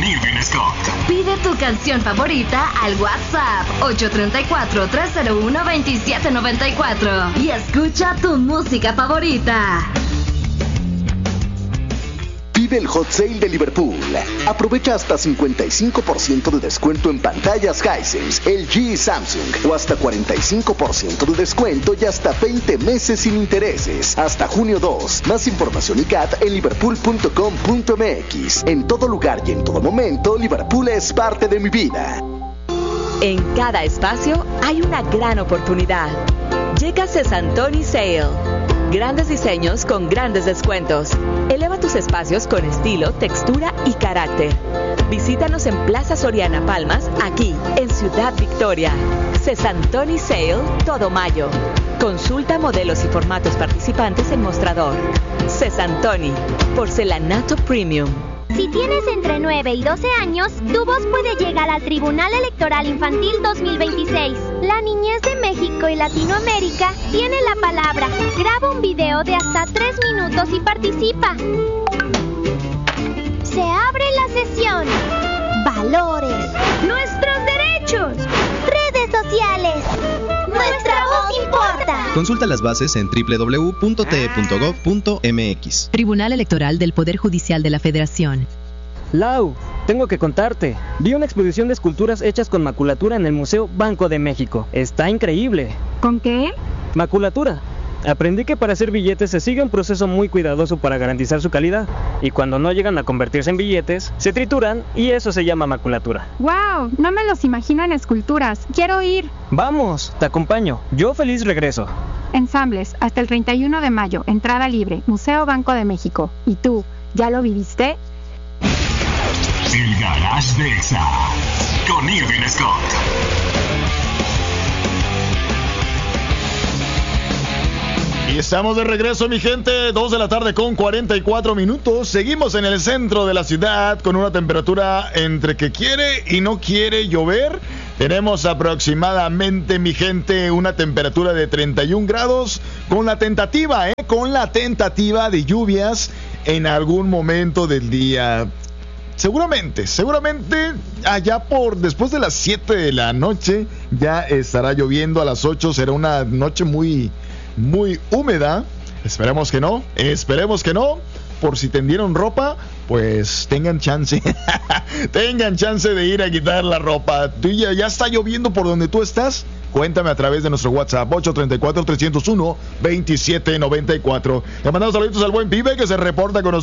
Irving Scott. Pide tu canción favorita al WhatsApp 834-301-2794 y escucha tu música favorita. Vive el Hot Sale de Liverpool. Aprovecha hasta 55% de descuento en pantallas Hisense, LG y Samsung, o hasta 45% de descuento y hasta 20 meses sin intereses. Hasta junio 2. Más información y CAT en liverpool.com.mx. En todo lugar y en todo momento, Liverpool es parte de mi vida. En cada espacio hay una gran oportunidad. Llega Sesantoni Sale. Grandes diseños con grandes descuentos. Eleva tus espacios con estilo, textura y carácter. Visítanos en Plaza Soriana Palmas, aquí en Ciudad Victoria. Sesantoni Sale, todo mayo. Consulta modelos y formatos participantes en mostrador. Sesantoni, porcelanato premium. Si tienes entre 9 y 12 años, tu voz puede llegar al Tribunal Electoral Infantil 2026. La niñez de México y Latinoamérica tiene la palabra. Graba un video de hasta 3 minutos y participa. Se abre la sesión. Valores. Nuestros derechos. Redes sociales. Nuestra voz importa. Consulta las bases en www.te.gov.mx. Tribunal Electoral del Poder Judicial de la Federación. Lau, tengo que contarte. Vi una exposición de esculturas hechas con maculatura en el Museo Banco de México. Está increíble. ¿Con qué? Maculatura. Aprendí que para hacer billetes se sigue un proceso muy cuidadoso para garantizar su calidad. Y cuando no llegan a convertirse en billetes, se trituran y eso se llama maculatura. ¡Wow! No me los imagino en esculturas. ¡Quiero ir! Vamos, te acompaño. Yo feliz regreso. Ensambles, hasta el 31 de mayo. Entrada libre. Museo Banco de México. ¿Y tú, ya lo viviste? El Garage de Exa con Irving Scott. Y estamos de regreso, mi gente, 2 de la tarde con 44 minutos. Seguimos en el centro de la ciudad con una temperatura entre que quiere y no quiere llover. Tenemos aproximadamente, mi gente, una temperatura de 31 grados con la tentativa de lluvias en algún momento del día. Seguramente, allá por después de las 7 de la noche ya estará lloviendo. A las 8 será una noche muy húmeda. Esperemos que no. Por si tendieron ropa, pues tengan chance. Tengan chance de ir a quitar la ropa. ¿Tú ya está lloviendo por donde tú estás? Cuéntame a través de nuestro WhatsApp 834-301-2794. Le mandamos saluditos al buen pibe que se reporta con nosotros.